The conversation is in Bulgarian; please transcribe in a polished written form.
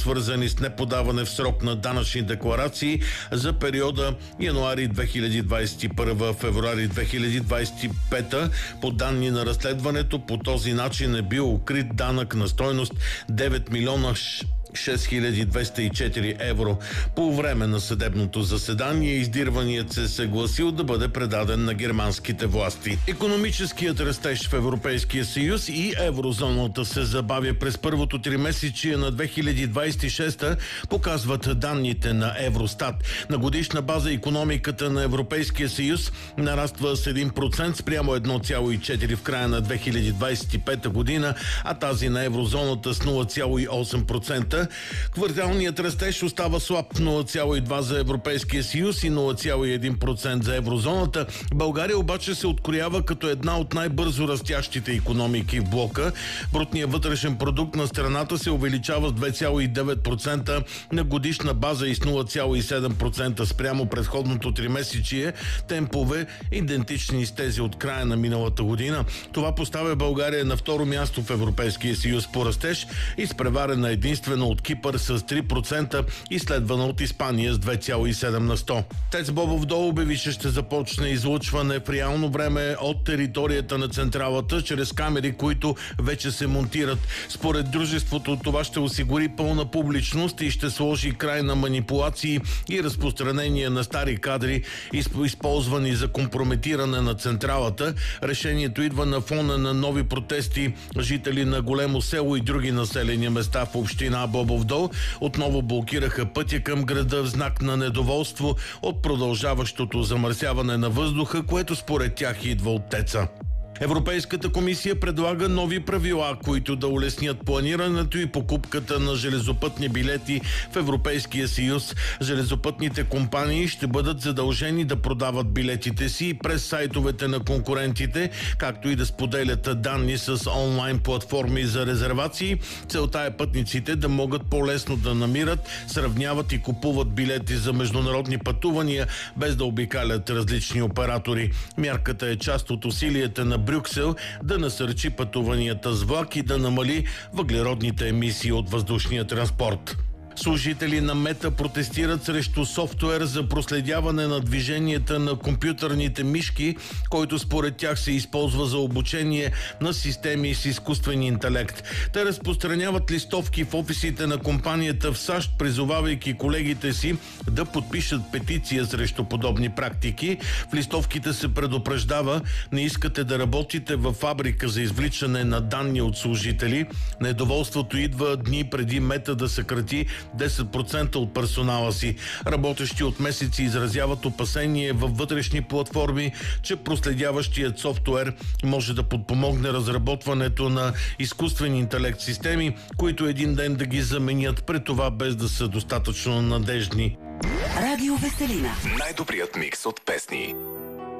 свързани с неподаване в срок на данъчни декларации за периода януари 2021 – февруари 2025. По данни на разследването, по този начин е бил укрит данък на стойност 9 милиона 6204 евро. По време на съдебното заседание издирваният се съгласил да бъде предаден на германските власти. Икономическият растеж в Европейския съюз и еврозоната се забавя през първото тримесечие на 2026, показват данните на Евростат. На годишна база икономиката на Европейския съюз нараства с 1% спрямо 1,4% в края на 2025 година, а тази на еврозоната с 0,8%. Кварталният растеж остава слаб, 0,2% за Европейския съюз и 0,1% за еврозоната. България обаче се откроява като една от най-бързо растящите икономики в блока. Брутният вътрешен продукт на страната се увеличава с 2,9% на годишна база и с 0,7% спрямо предходното тримесечие, темпове идентични с тези от края на миналата година. Това поставя България на второ място в Европейския съюз по растеж, изпреварена единствено от Кипър с 3% и следвана от Испания с 2,7%. ТЕЦ Бобов дол обяви, че ще започне излъчване в реално време от територията на централата чрез камери, които вече се монтират. Според дружеството това ще осигури пълна публичност и ще сложи край на манипулации и разпространение на стари кадри, използвани за компрометиране на централата. Решението идва на фона на нови протести. Жители на Големо село и други населени места в община Бобов дол отново блокираха пътя към града в знак на недоволство от продължаващото замърсяване на въздуха, което според тях идва от ТЕЦ-а. Европейската комисия предлага нови правила, които да улеснят планирането и покупката на железопътни билети в Европейския съюз. Железопътните компании ще бъдат задължени да продават билетите си през сайтовете на конкурентите, както и да споделят данни с онлайн платформи за резервации. Целта е пътниците да могат по-лесно да намират, сравняват и купуват билети за международни пътувания, без да обикалят различни оператори. Мярката е част от усилията на Брюксел да насърчи пътуванията с влак и да намали въглеродните емисии от въздушния транспорт. Служители на Мета протестират срещу софтуер за проследяване на движенията на компютърните мишки, който според тях се използва за обучение на системи с изкуствен интелект. Те разпространяват листовки в офисите на компанията в САЩ, призовавайки колегите си да подпишат петиция срещу подобни практики. В листовките се предупреждава: не искате да работите във фабрика за извличане на данни от служители. Недоволството идва дни преди Мета да съкрати 10% от персонала си. Работещи от месеци изразяват опасение във вътрешни платформи, че проследяващият софтуер може да подпомогне разработването на изкуствен интелект системи, които един ден да ги заменят, при това без да са достатъчно надежни. Радио Веселина. Най-добрият микс от песни.